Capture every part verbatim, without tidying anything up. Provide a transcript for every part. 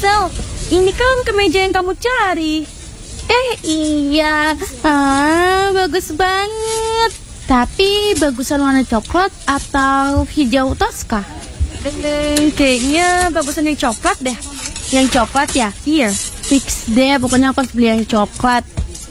Sel, ini kan kemeja yang kamu cari. Eh iya, ah, bagus banget. Tapi bagusan warna coklat atau hijau toska? Hmm, kayaknya bagusan yang coklat deh. Yang coklat ya? Iya. Fix deh, pokoknya aku harus beli yang coklat.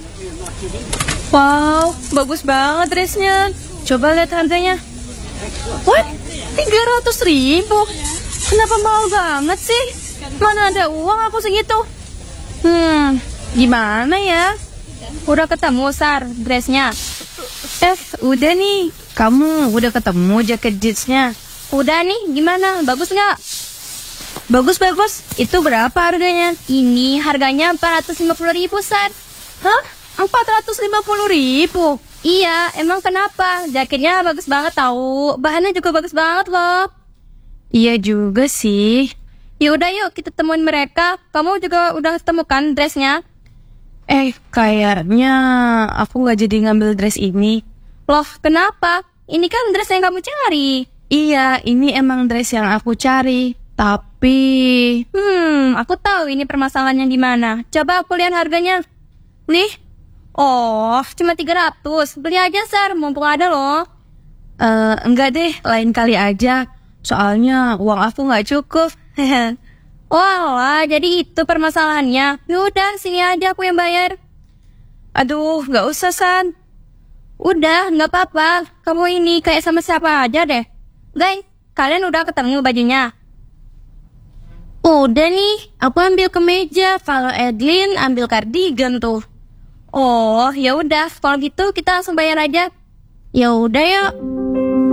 Wow, bagus banget dressnya. Coba lihat harganya. What? tiga ratus ribu? Kenapa mahal banget sih? Mana ada uang aku segitu? Hmm, gimana ya? Udah ketemu, Sar, dressnya? Eh, udah nih. Kamu udah ketemu jaket jeansnya? Udah nih, gimana? Bagus nggak? Bagus-bagus. Itu berapa harganya? Ini harganya empat ratus lima puluh ribu, Sar. Hah? empat ratus lima puluh ribu? Iya, emang kenapa? Jaketnya bagus banget tahu. Bahannya juga bagus banget loh. Iya juga sih. Yaudah yuk kita temuin mereka. Kamu juga udah temukan dressnya? Eh, kayaknya aku nggak jadi ngambil dress ini. Loh, kenapa? Ini kan dress yang kamu cari. Iya, ini emang dress yang aku cari. Tapi... Hmm, aku tahu ini permasalahannya di mana. Coba aku lihat harganya. Nih. Oh, cuma tiga ratus. Beli aja, Sar. Mumpung ada loh. Uh, enggak deh, lain kali aja. Soalnya uang aku nggak cukup. Wah, jadi itu permasalahannya. Yaudah, sini aja aku yang bayar. Aduh, nggak usah, San. Udah, nggak apa-apa. Kamu ini kayak sama siapa aja deh. Guys, kalian udah ketemu bajunya? Udah nih, aku ambil kemeja. Kalau Edlin ambil kardigan tuh. Oh, ya udah. Kalau gitu kita langsung bayar aja. Ya udah yuk.